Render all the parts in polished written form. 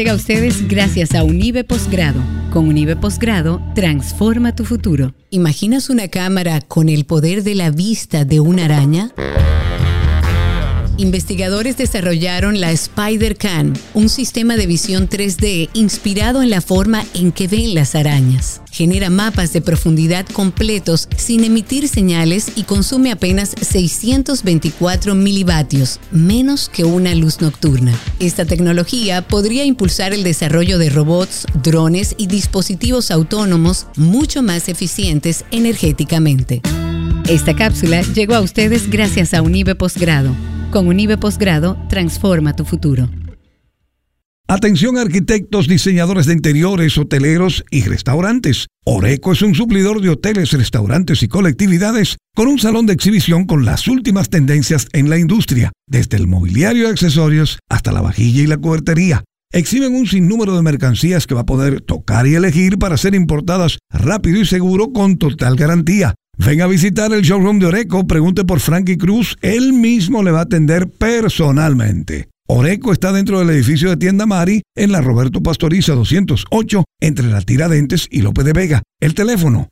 Llega a ustedes gracias a Unive Posgrado. Con Unive Posgrado, transforma tu futuro. ¿Imaginas una cámara con el poder de la vista de una araña? Investigadores desarrollaron la Spider-Cam, un sistema de visión 3D inspirado en la forma en que ven las arañas. Genera mapas de profundidad completos sin emitir señales y consume apenas 624 milivatios, menos que una luz nocturna. Esta tecnología podría impulsar el desarrollo de robots, drones y dispositivos autónomos mucho más eficientes energéticamente. Esta cápsula llegó a ustedes gracias a Unive Posgrado. Con Unive Posgrado, transforma tu futuro. Atención arquitectos, diseñadores de interiores, hoteleros y restaurantes. Oreco es un suplidor de hoteles, restaurantes y colectividades con un salón de exhibición con las últimas tendencias en la industria, desde el mobiliario y accesorios hasta la vajilla y la cubertería. Exhiben un sinnúmero de mercancías que va a poder tocar y elegir para ser importadas rápido y seguro con total garantía. Ven a visitar el showroom de Oreco, pregunte por Frankie Cruz, él mismo le va a atender personalmente. Oreco está dentro del edificio de Tienda Mari, en la Roberto Pastoriza 208, entre la Tiradentes y López de Vega. El teléfono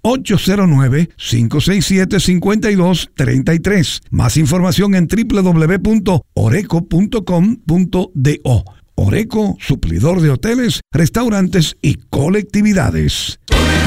809-567-5233. Más información en www.oreco.com.do. Oreco, suplidor de hoteles, restaurantes y colectividades.